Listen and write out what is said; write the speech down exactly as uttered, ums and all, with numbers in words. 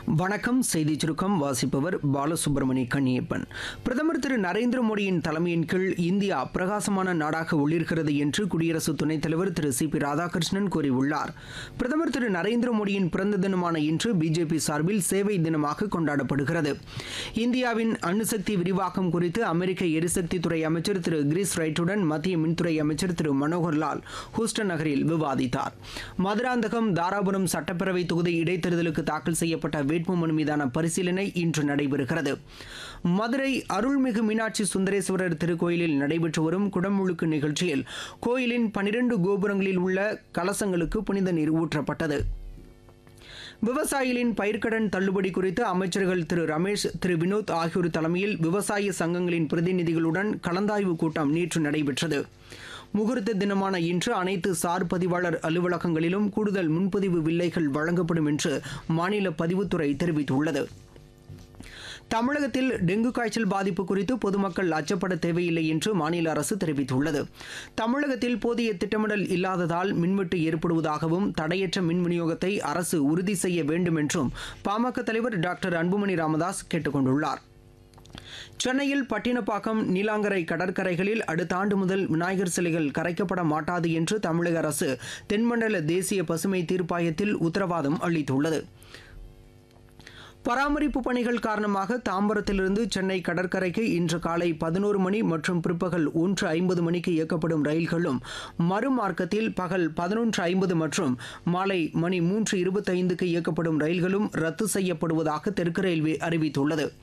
வணக்கம். செய்தி சுருக்கம் வாசிப்பவர் பாலசுப்ரமணிய கண்ணியப்பன். பிரதமர் திரு நரேந்திர மோடியின் தலைமையின் கீழ் இந்தியா பிரகாசமான நாடாக ஒளிர்கிறது என்று குடியரசு துணைத் தலைவர் திரு சி பி ராதாகிருஷ்ணன் கூறியுள்ளார். பிரதமர் திரு நரேந்திர மோடியின் பிறந்த தினமான இன்று பிஜேபி சார்பில் சேவை தினமாக கொண்டாடப்படுகிறது. இந்தியாவின் அணுசக்தி விரிவாக்கம் குறித்து அமெரிக்க எரிசக்தித்துறை அமைச்சர் திரு கிரிஸ் ரைட்டுடன் மத்திய மின்துறை அமைச்சர் திரு மனோகர் லால் ஹூஸ்டன் நகரில் விவாதித்தார். மதுராந்தகம் தாராபுரம் சட்டப்பேரவை தொகுதி இடைத்தேர்தலுக்கு தாக்கல் செய்யப்பட்ட வேட்புமனு மீதான பரிசீலனை இன்று நடைபெறுகிறது. மதுரை அருள்மிகு மீனாட்சி சுந்தரேஸ்வரர் திருக்கோயிலில் நடைபெற்று வரும் குடமுழுக்கு நிகழ்ச்சியில் கோயிலின் பனிரண்டு கோபுரங்களில் உள்ள கலசங்களுக்கு புனித நீர் ஊற்றப்பட்டது. விவசாயிகளின் பயிர்க்கடன் தள்ளுபடி குறித்து அமைச்சர்கள் திரு ரமேஷ், திரு வினோத் ஆகியோர் தலைமையில் விவசாய சங்கங்களின் பிரதிநிதிகளுடன் கலந்தாய்வு கூட்டம் நேற்று நடைபெற்றது. முகூர்த்த தினமான இன்று அனைத்து சார் பதிவாளர் அலுவலகங்களிலும் கூடுதல் முன்பதிவு வில்லைகள் வழங்கப்படும் என்று மாநில பதிவுத்துறை தெரிவித்துள்ளது. தமிழகத்தில் டெங்கு காய்ச்சல் பாதிப்பு குறித்து பொதுமக்கள் அச்சப்பட தேவையில்லை என்று மாநில அரசு தெரிவித்துள்ளது. தமிழகத்தில் போதிய திட்டமிடல் இல்லாததால் மின்வெட்டு ஏற்படுவதாகவும் தடையற்ற மின் விநியோகத்தை அரசு உறுதி செய்ய வேண்டும் என்றும் பாமக தலைவர் டாக்டர் அன்புமணி ராமதாஸ் கேட்டுக் கொண்டுள்ளார். சென்னையில் பட்டினப்பாக்கம், நீலாங்கரை கடற்கரைகளில் அடுத்த ஆண்டு முதல் விநாயகர் சிலைகள் கரைக்கப்பட மாட்டாது என்று தமிழக அரசு தென்மண்டல தேசிய பசுமை தீர்ப்பாயத்தில் உத்தரவாதம் அளித்துள்ளது. பராமரிப்பு பணிகள் காரணமாக தாம்பரத்திலிருந்து சென்னை கடற்கரைக்கு இன்று காலை பதினோரு மணி மற்றும் பிற்பகல் ஒன்று ஐம்பது மணிக்கு இயக்கப்படும் ரயில்களும், மறுமார்க்கத்தில் பகல் பதினொன்று ஐம்பது மற்றும் மாலை மணி மூன்று இருபத்தைந்துக்கு இயக்கப்படும் ரயில்களும் ரத்து செய்யப்படுவதாக தெற்கு ரயில்வே அறிவித்துள்ளது.